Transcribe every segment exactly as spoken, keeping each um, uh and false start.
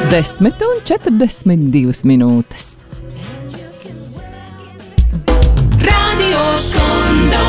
Desmit un četrdesmit divas minūtes. Radio Skondo.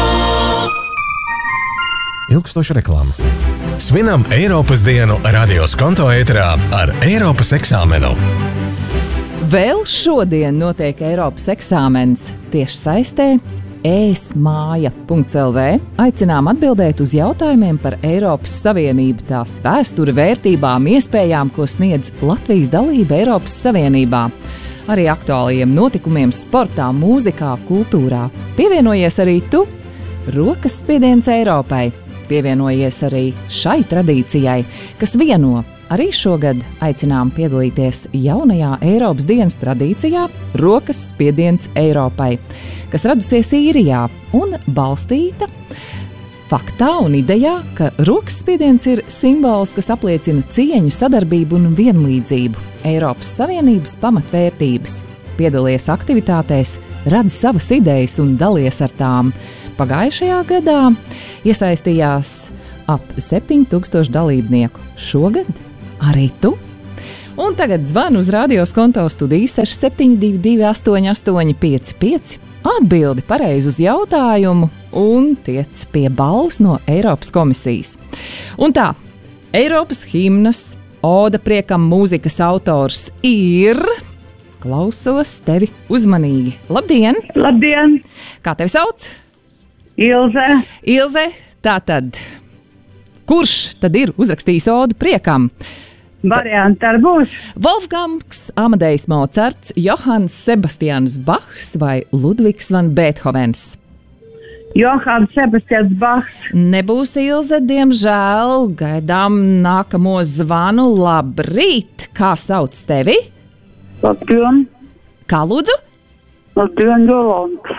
Ilgstoša reklāma. Svinam Eiropas dienu Radio Skonto ēterā ar Eiropas eksāmenu. Vēl šodien notiek Eiropas eksāmens tieši saistē e-māja punkts el vē. Aicinām atbildēt uz jautājumiem par Eiropas Savienību, tās vēsturi, vērtībām, iespējām, ko sniedz Latvijas dalība Eiropas Savienībā. Arī aktuālajiem notikumiem sportā, mūzikā, kultūrā. Pievienojies arī tu, rokas spiediens Eiropai. Pievienojies arī šai tradīcijai, kas vieno. Arī šogad aicinām piedalīties jaunajā Eiropas dienas tradīcijā rokas spiediens Eiropai, kas radusies Īrijā un balstīta faktā un idejā, ka rokas spiediens ir simbols, kas apliecina cieņu, sadarbību un vienlīdzību, Eiropas Savienības pamatvērtības. Piedalies aktivitātēs, radi savas idejas un dalies ar tām. Pagājušajā gadā iesaistījās ap septiņi tūkstoši dalībnieku. Šogad arī tu. Un tagad zvanu uz Radio Skonto studiju seši septiņi divi divi astoņi astoņi pieci pieci. Atbildi pareizi uz jautājumu un tiec pie balvas no Eiropas komisijas. Un tā, Eiropas himnas Oda priekam mūzikas autors ir... Klausos tevi uzmanīgi. Labdien! Labdien! Kā tevi sauc? Ilze. Ilze, tātad, kurš tad ir uzrakstījis Odu priekam? Varianti ar būs. Wolfgangs Amadejs Mocarts, Johans Sebastians Bachs vai Ludvigs van Beethovens? Johans Sebastians Bachs. Nebūs, Ilze, diemžēl. Gaidām nākamo zvanu. Labrīt! Kā sauc tevi? Labdien! Kā lūdzu? Labdien, Jolanta.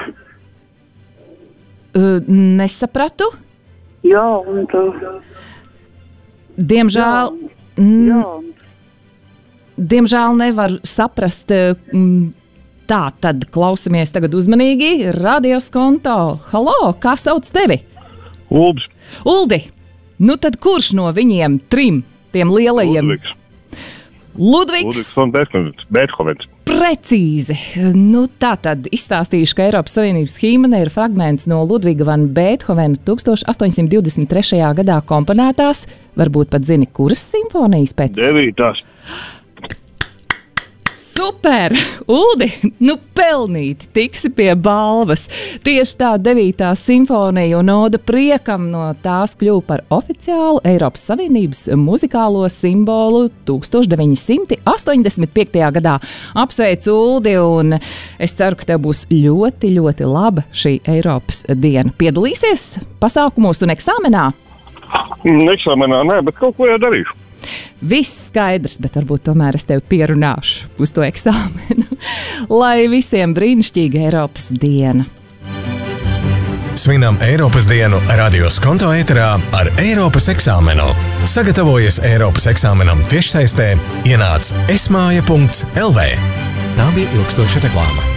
Uh, nesapratu? Jā, un tu. Diemžēl... Jā. Diemžēl nevar saprast. Tā, tad klausamies tagad uzmanīgi. Radio Skonto. Halo, kā sauc tevi? Uldis. Uldi, nu tad kurš no viņiem trim, tiem lielajiem? Ludvigs. Ludvigs. Ludvigs un Beethovens. Precīzi. Nu, tā tad izstāstīšu, ka Eiropas Savienības himna ir fragments no Ludviga van Beethovena tūkstoš astoņsimt divdesmit trešajā gadā komponētās, varbūt pat zini, kuras simfonijas pēc? Devītās. Super! Uldi, nu pelnīti, tiksi pie balvas. Tieši tā devītā simfonija un Oda priekam no tās kļuva par oficiālu Eiropas Savienības muzikālo simbolu tūkstoš deviņi simti astoņdesmit piektajā gadā. Apsveicu, Uldi, un es ceru, ka tev būs ļoti, ļoti laba šī Eiropas diena. Piedalīsies pasākumos un eksāmenā? Eksāmenā nē, bet kaut ko jau darīšu. Viss skaidrs, bet varbūt tomēr es tevi pierunāšu uz to eksāmenu. Lai visiem brīnišķīga Eiropas diena! Svinam Eiropas dienu Radio Skonto ēterā ar Eiropas eksāmenu. Sagatavojies Eiropas eksāmenam tiešsaistē, ienāc e-māja punkts el vē. Tā bija ilgstoša reklāma.